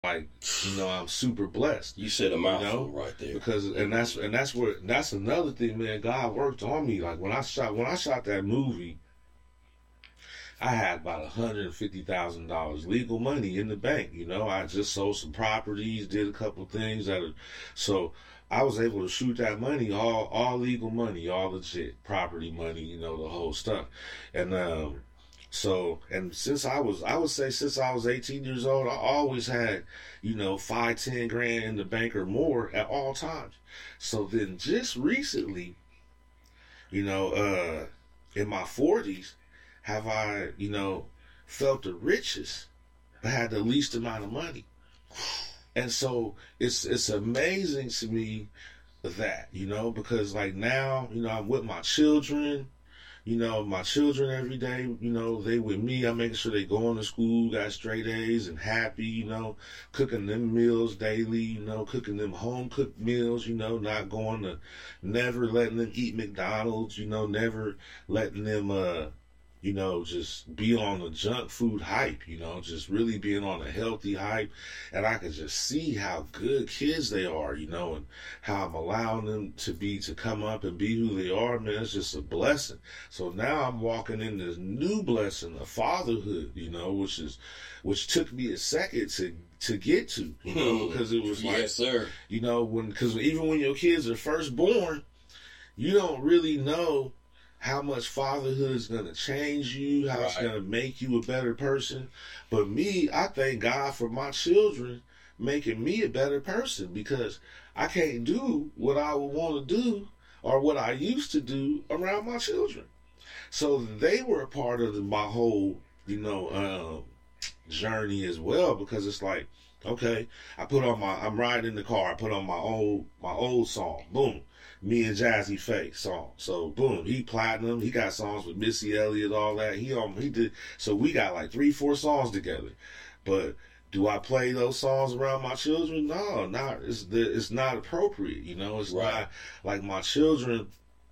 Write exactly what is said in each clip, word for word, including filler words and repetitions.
like, you know, I'm super blessed. You said a mouthful, you know? Right there. Because and that's and that's where that's another thing, man. God worked on me. Like when I shot when I shot that movie, I had about a hundred and fifty thousand dollars legal money in the bank. You know, I just sold some properties, did a couple things that, are, so I was able to shoot that money, all all legal money, all legit property money. You know, the whole stuff, and um. So, and since I was, I would say since I was eighteen years old, I always had, you know, five, ten grand in the bank or more at all times. So then just recently, you know, uh, in my forties, have I, you know, felt the richest, but had the least amount of money. And so it's, it's amazing to me that, you know, because like now, you know, I'm with my children. You know, my children every day, you know, they with me. I'm making sure they going to school, got straight A's and happy, you know, cooking them meals daily, you know, cooking them home cooked meals, you know, not going to, never letting them eat McDonald's, you know, never letting them, uh, you know, just be on the junk food hype, you know, just really being on a healthy hype. And I could just see how good kids they are, you know, and how I'm allowing them to be, to come up and be who they are, man. It's just a blessing. So now I'm walking in this new blessing of fatherhood, you know, which is, which took me a second to, to get to, you know, because it was like, yes, sir. You know, when, because even when your kids are first born, you don't really know how much fatherhood is going to change you, how right. it's going to make you a better person. But me, I thank God for my children making me a better person, because I can't do what I would want to do or what I used to do around my children. So they were a part of the, my whole, you know, um, journey as well, because it's like, okay, I put on my, I'm riding in the car, I put on my old, my old song, boom. Me and Jazzy Faye song. So boom, he platinum. He got songs with Missy Elliott, all that. He um he did. So we got like three, four songs together. But do I play those songs around my children? No, not. It's it's not appropriate. You know, it's right. not like my children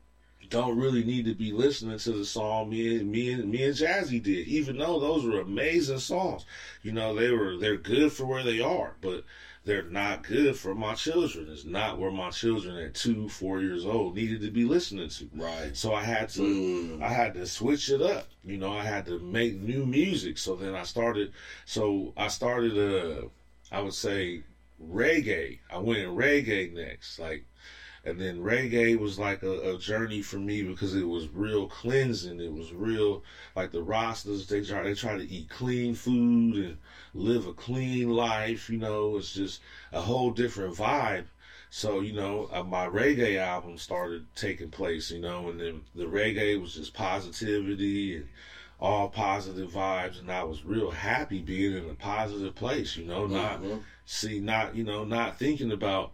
don't really need to be listening to the song me and me and me and Jazzy did. Even though those were amazing songs, you know, they were they're good for where they are, but they're not good for my children. It's not where my children at two, four years old needed to be listening to. Right. So I had to, mm. I had to switch it up. You know, I had to make new music. So then I started, so I started, uh, I would say reggae. I went in reggae next. Like, and then reggae was like a, a journey for me, because it was real cleansing. It was real, like the Rastas, they try, they try to eat clean food and live a clean life. You know, it's just a whole different vibe. So, you know, uh, my reggae album started taking place, you know, and then the reggae was just positivity and all positive vibes. And I was real happy being in a positive place, you know, not, mm-hmm. see, not, you know, not thinking about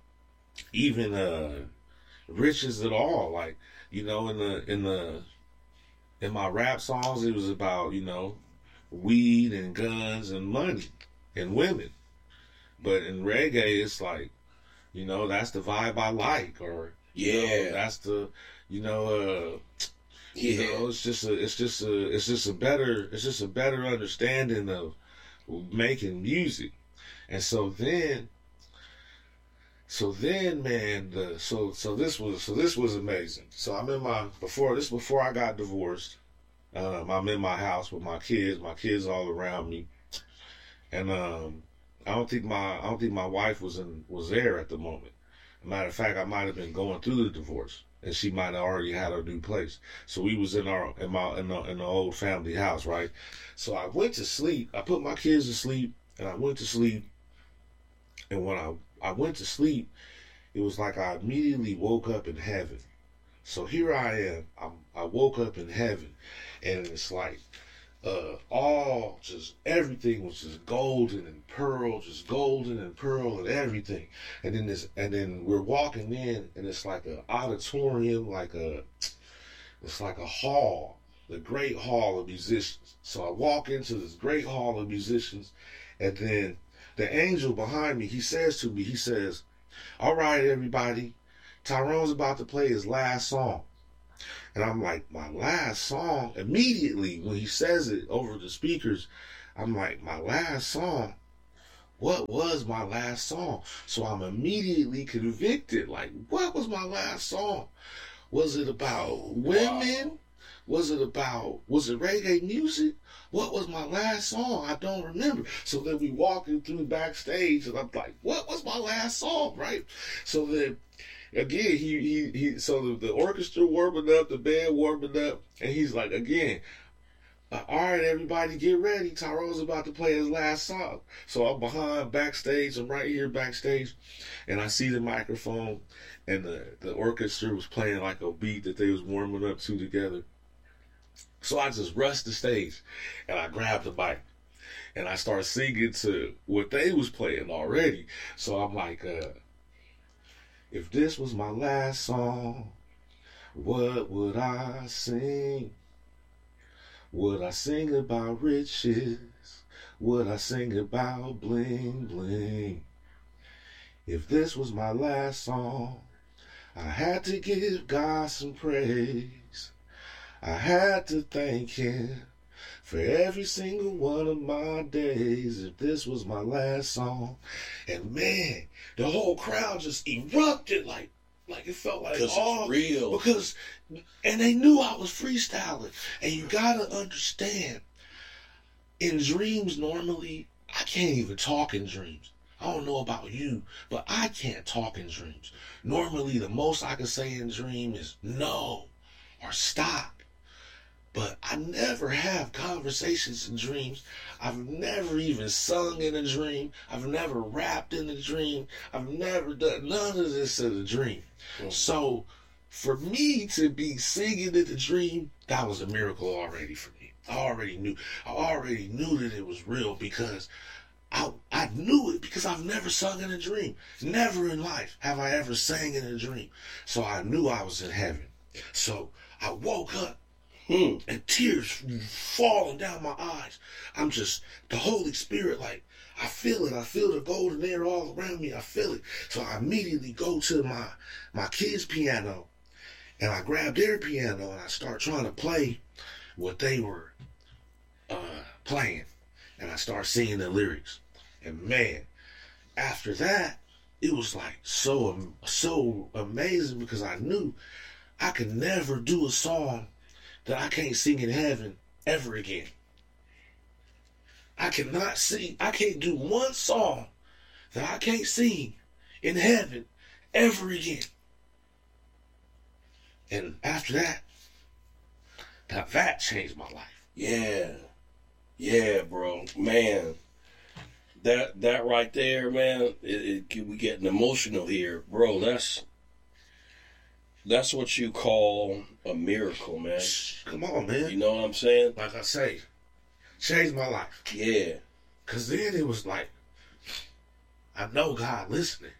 even uh riches at all. Like, you know, in the in the in my rap songs, it was about, you know, weed and guns and money and women. But in reggae, it's like, you know, that's the vibe I like, or you yeah, know, that's the, you know, uh yeah, you know, it's just a it's just a it's just a better it's just a better understanding of making music. And so then So then, man, the, so so this was so this was amazing. So I'm in my before this before I got divorced. Um, I'm in my house with my kids, my kids all around me, and um, I don't think my I don't think my wife was in was there at the moment. Matter of fact, I might have been going through the divorce, and she might have already had a new place. So we was in our in my in the, in the old family house, right? So I went to sleep. I put my kids to sleep, and I went to sleep. And when I I went to sleep, it was like I immediately woke up in heaven. So here I am. I'm, I woke up in heaven, and it's like uh, all just everything was just golden and pearl, just golden and pearl and everything. And then this, and then we're walking in, and it's like an auditorium, like a, it's like a hall, the great hall of musicians. So I walk into this great hall of musicians, and then the angel behind me, he says to me, he says, "All right, everybody, Tyrone's about to play his last song." And I'm like, my last song? Immediately, when he says it over the speakers, I'm like, my last song? what was my last song? So I'm immediately convicted. Like, what was my last song? Was it about women? Wow. Was it about, was it reggae music? What was my last song? I don't remember. So then we walking through backstage, and I'm like, what was my last song, right? So then, again, he, he, he so the, the orchestra warming up, the band warming up, and he's like, again, Uh, all right, everybody, get ready. Tyrone's about to play his last song. So I'm behind backstage. I'm right here backstage, and I see the microphone, and the, the orchestra was playing like a beat that they was warming up to together. So I just rushed the stage, and I grabbed the mic, and I started singing to what they was playing already. So I'm like, uh, if this was my last song, what would I sing? Would I sing about riches? Would I sing about bling bling? If this was my last song, I had to give God some praise. I had to thank Him for every single one of my days. If this was my last song. And man, the whole crowd just erupted like, like it felt like all it's real. Because, and they knew I was freestyling. And you gotta understand, in dreams normally, I can't even talk in dreams. I don't know about you, but I can't talk in dreams. Normally, the most I can say in dream is no or stop. But I never have conversations in dreams. I've never even sung in a dream. I've never rapped in a dream. I've never done none of this in a dream. Mm. So for me to be singing in the dream, that was a miracle already for me. I already knew. I already knew that it was real because I I knew it because I've never sung in a dream. Never in life have I ever sang in a dream. So I knew I was in heaven. So I woke up. Hmm. And tears falling down my eyes. I'm just, the Holy Spirit, like, I feel it. I feel the golden air all around me. I feel it. So I immediately go to my, my kids' piano, and I grab their piano, and I start trying to play what they were uh, playing. And I start singing the lyrics. And man, after that, it was like so, so amazing because I knew I could never do a song that I can't sing in heaven ever again. I cannot sing, I can't do one song that I can't sing in heaven ever again. And after that, that, that changed my life. Yeah. Yeah, bro. Man. That that right there, man, it, it, we getting emotional here. Bro, that's That's what you call a miracle, man. Come on, man. You know what I'm saying? Like I say, changed my life. Yeah. Because then it was like, I know God listening.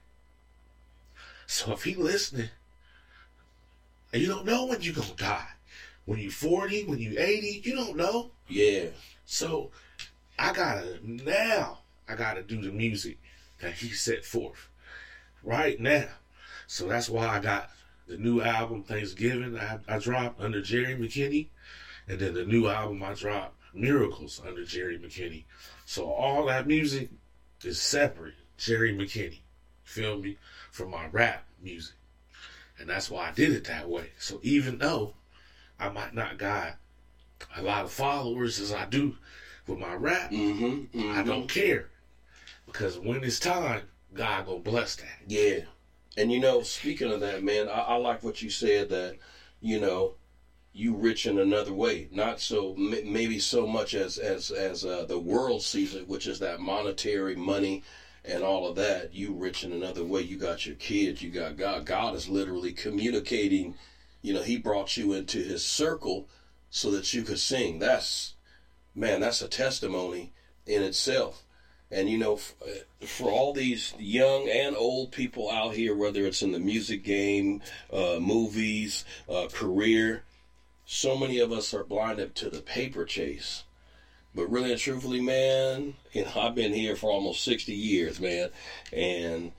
So if He listening, and you don't know when you're going to die. When you're forty, when you're eighty, you don't know. Yeah. So I got to, now, I got to do the music that He set forth. Right now. So that's why I got the new album, Thanksgiving, I, I dropped under Jerry McKinney. And then the new album I dropped, Miracles, under Jerry McKinney. So all that music is separate, Jerry McKinney. Feel me? From my rap music. And that's why I did it that way. So even though I might not got a lot of followers as I do with my rap, mm-hmm, mm-hmm. I don't care. Because when it's time, God gonna bless that. Yeah. And, you know, speaking of that, man, I, I like what you said that, you know, you rich in another way. Not so, m- maybe so much as, as, as uh, the world sees it, which is that monetary money and all of that. You rich in another way. You got your kids. You got God. God is literally communicating. You know, He brought you into His circle so that you could sing. That's, man, that's a testimony in itself. And, you know, for all these young and old people out here, whether it's in the music game, uh, movies, uh, career, so many of us are blinded to the paper chase. But really and truthfully, man, you know, I've been here for almost sixty years, man. And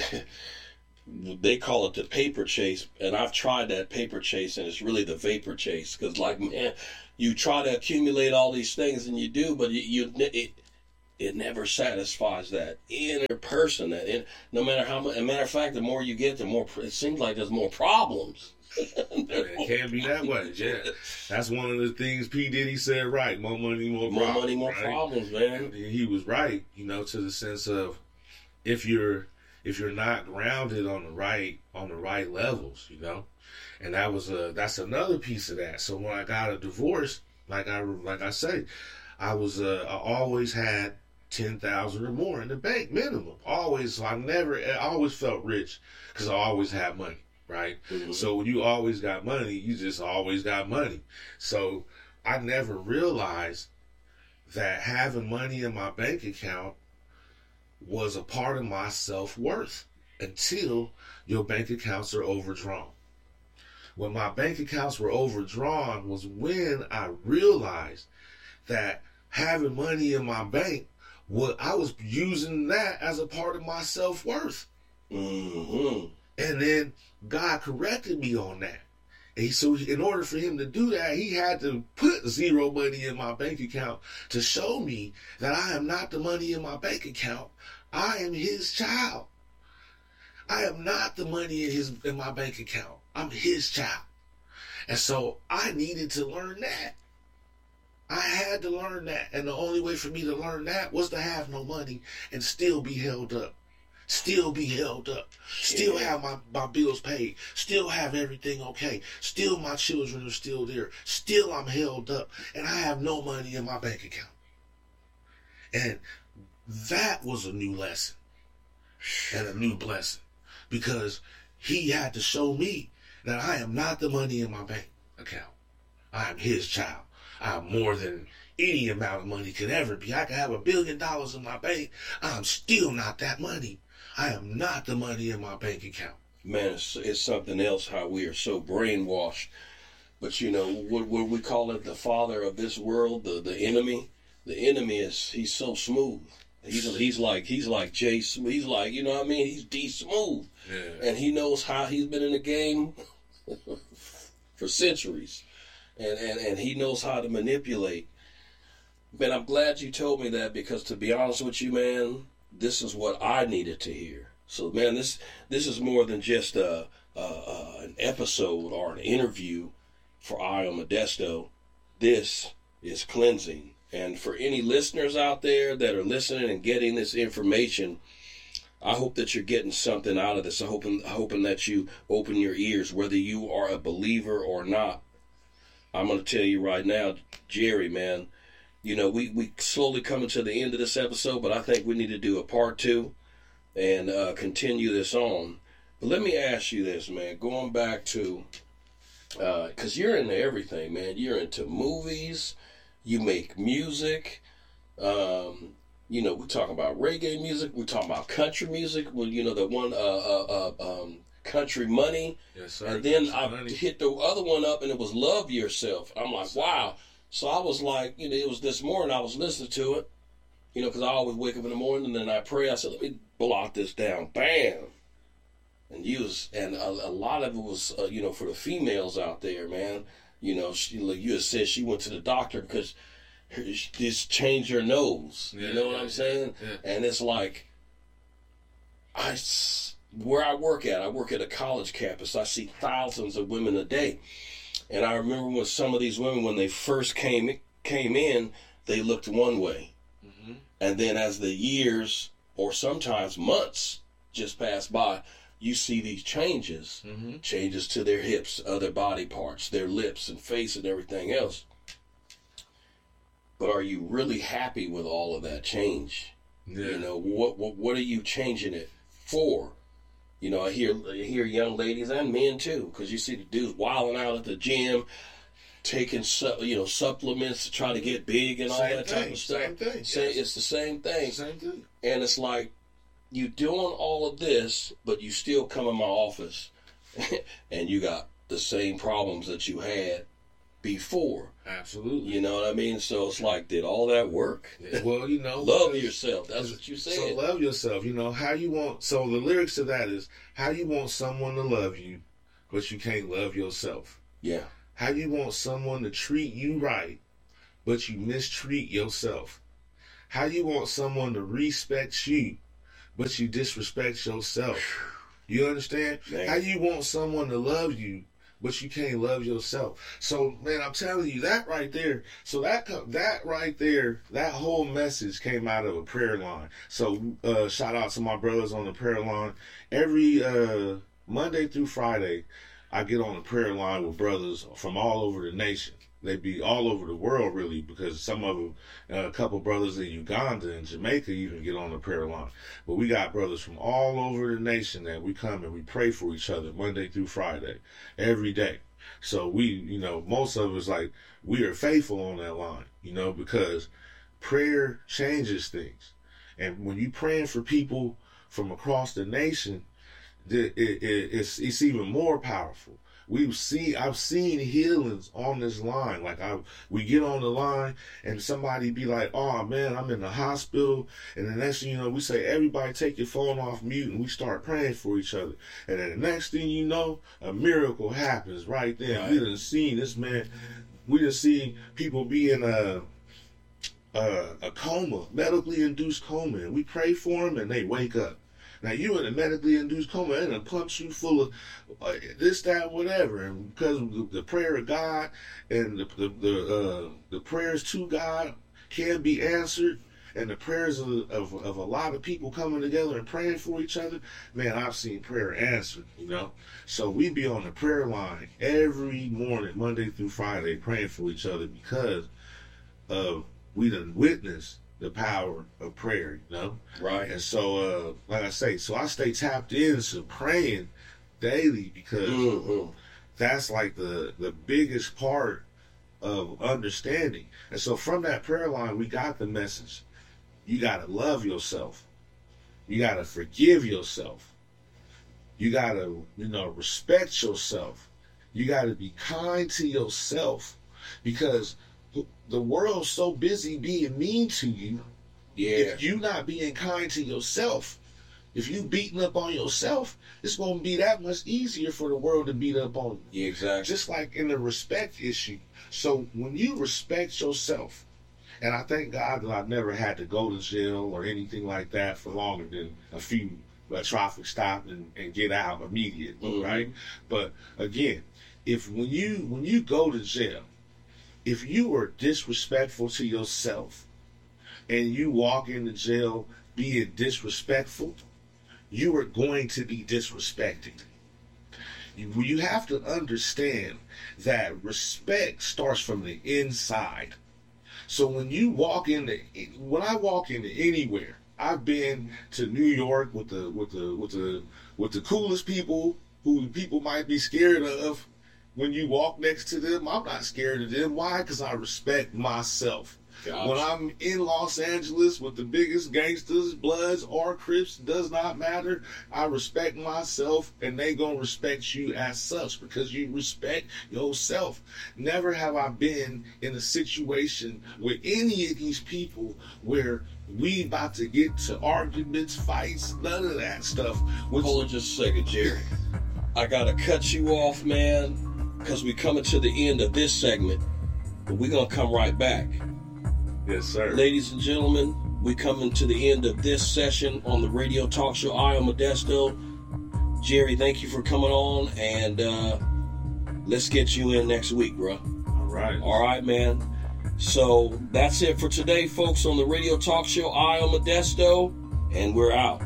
they call it the paper chase. And I've tried that paper chase, and it's really the vapor chase. Because, like, man, you try to accumulate all these things, and you do, but you... you it, it never satisfies that inner person. That in, no matter how much, as a matter of fact, the more you get, the more it seems like there's more problems. It can't be that way. Yeah, that's one of the things P. Diddy said. Right, more money, more, more problems, money, more right? problems, man. And he was right, you know, to the sense of if you're if you're not grounded on the right on the right levels, you know, and that was a that's another piece of that. So when I got a divorce, like I like I say, I was uh, I always had ten thousand or more in the bank minimum, always. So I never I always felt rich because I always had money. Right? Mm-hmm. So when you always got money, you just always got money. So I never realized that having money in my bank account was a part of my self-worth until your bank accounts are overdrawn. When my bank accounts were overdrawn was when I realized that having money in my bank, what I was using that as a part of my self-worth. Mm-hmm. And then God corrected me on that. And so in order for him to do that, he had to put zero money in my bank account to show me that I am not the money in my bank account. I am his child. I am not the money in his in my bank account. I'm his child. And so I needed to learn that. I had to learn that. And the only way for me to learn that was to have no money and still be held up. Still be held up. Still have my, my bills paid. Still have everything okay. Still my children are still there. Still I'm held up. And I have no money in my bank account. And that was a new lesson. And a new blessing. Because he had to show me that I am not the money in my bank account. I am his child. I am more than any amount of money could ever be. I could have a billion dollars in my bank. I'm still not that money. I am not the money in my bank account. Man, it's, it's something else how we are so brainwashed. But, you know, what, what we call it, the father of this world, the, the enemy. The enemy is, he's so smooth. He's he's like, he's like Jay Smooth. He's like, you know what I mean? He's D Smooth. Yeah. And he knows how he's been in the game for centuries. And, and, and he knows how to manipulate. Man, I'm glad you told me that because, to be honest with you, man, this is what I needed to hear. So, man, this this is more than just a, a, a an episode or an interview for Io Modesto. This is cleansing. And for any listeners out there that are listening and getting this information, I hope that you're getting something out of this. I hoping, hoping that you open your ears, whether you are a believer or not. I'm going to tell you right now, Jerry, man, you know, we, we slowly coming to the end of this episode, but I think we need to do a part two and uh, continue this on. But let me ask you this, man, going back to, because uh, you're into everything, man. You're into movies, you make music, um, you know, we're talking about reggae music, we're talking about country music, well, you know, the one, uh, uh, uh, um, Country Money. Yes, sir. And then Country I Money. hit the other one up and it was Love Yourself. I'm like, wow. So I was like, you know, it was this morning I was listening to it, you know, because I always wake up in the morning and then I pray. I said, let me blot this down. Bam. And you was, and a, a lot of it was, uh, you know, for the females out there, man. You know, she, like you had said, she went to the doctor because her, she just changed her nose. Yeah, you know what yeah, I'm saying? Yeah. And it's like, I, where I work at, I work at a college campus. I see thousands of women a day. And I remember when some of these women, when they first came came in, they looked one way. Mm-hmm. And then as the years, or sometimes months, just pass by, you see these changes. Mm-hmm. Changes to their hips, other body parts, their lips and face and everything else. But are you really happy with all of that change? Yeah. You know, what, what what are you changing it for? You know, I hear I hear young ladies and men too, because you see the dudes wilding out at the gym, taking su- you know supplements to try to get big and all same that thing, type of stuff. Same thing. Say, yes. It's the same thing. Same thing. And it's like you doing all of this, but you still come in my office, and you got the same problems that you had before. Absolutely. You know what I mean? So it's like, did all that work? Yeah, well, you know, love yourself. That's what you said. So love yourself. You know how you want. So the lyrics to that is how you want someone to love you, but you can't love yourself. Yeah. How you want someone to treat you right, but you mistreat yourself. How you want someone to respect you, but you disrespect yourself? You understand? Man. How you want someone to love you, but you can't love yourself? So, man, I'm telling you, that right there, so that that right there, that whole message came out of a prayer line. So, uh, shout out to my brothers on the prayer line. Every uh, Monday through Friday, I get on the prayer line with brothers from all over the nation. They be all over the world, really, because some of them, uh, a couple brothers in Uganda and Jamaica even get on the prayer line. But we got brothers from all over the nation that we come and we pray for each other Monday through Friday, every day. So we, you know, most of us, like, we are faithful on that line, you know, because prayer changes things. And when you praying for people from across the nation, it, it, it's, it's even more powerful. We've seen, I've seen healings on this line. Like I, we get on the line and somebody be like, "Oh man, I'm in the hospital," and the next thing you know, we say, "Everybody take your phone off mute," and we start praying for each other. And then the next thing you know, a miracle happens right there. Right. We done seen this man. We done seen people be in a a, a coma, medically induced coma, and we pray for them and they wake up. Now, you in a medically induced coma, and it pumps you full of uh, this, that, whatever. And because of the, the prayer of God and the the the, uh, the prayers to God can be answered, and the prayers of, of of a lot of people coming together and praying for each other, man, I've seen prayer answered, you know. So we be on the prayer line every morning, Monday through Friday, praying for each other because of we done witnessed the power of prayer, you know? Right. And so, uh, like I say, so I stay tapped into praying daily because mm-hmm. that's like the, the biggest part of understanding. And so from that prayer line, we got the message. You got to love yourself. You got to forgive yourself. You got to, you know, respect yourself. You got to be kind to yourself because the world's so busy being mean to you. Yeah. If you not being kind to yourself, if you beating up on yourself, it's going to be that much easier for the world to beat up on you. Yeah, exactly. Just like in the respect issue. So when you respect yourself, and I thank God that I've never had to go to jail or anything like that for longer than a few a traffic stop and, and get out immediately, mm-hmm. right? But again, if when you when you go to jail, if you are disrespectful to yourself and you walk into jail being disrespectful, you are going to be disrespected. You, you have to understand that respect starts from the inside. So when you walk into, when I walk into anywhere, I've been to New York with the with the with the with the coolest people who people might be scared of. When you walk next to them, I'm not scared of them. Why? Because I respect myself. Gotcha. When I'm in Los Angeles with the biggest gangsters, Bloods or Crips, does not matter. I respect myself, and they gonna respect you as such because you respect yourself. Never have I been in a situation with any of these people where we about to get to arguments, fights, none of that stuff. Which... Hold on just a second, Jerry. I gotta cut you off, man, because we're coming to the end of this segment, but we're gonna come right back. Yes, sir. Ladies and gentlemen, we're coming to the end of this session on the radio talk show. I am Modesto. Jerry, thank you for coming on, and uh, let's get you in next week, bro. All right. All right, man. So that's it for today, folks, on the radio talk show. I am Modesto, and we're out.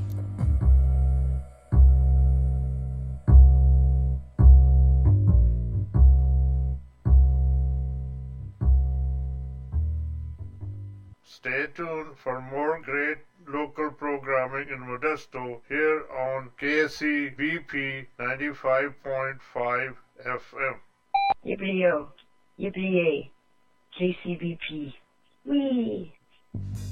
Stay tuned for more great local programming in Modesto here on K C B P ninety-five point five F M. Yippee-yo, yippee-yay, K C B P. Whee!